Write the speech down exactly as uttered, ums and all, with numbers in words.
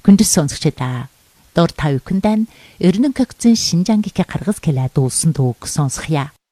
Хүндэс сонсогчдаа дор тавь хүндэн Эрдэнэ кокцын Шинжангийн гаргас келээд дуусан дууг сонсхья.